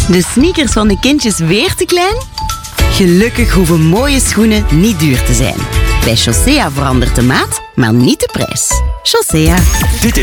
De sneakers van de kindjes weer te klein? Gelukkig hoeven mooie schoenen niet duur te zijn. Bij Chaussea verandert de maat, maar niet de prijs. Chaussea.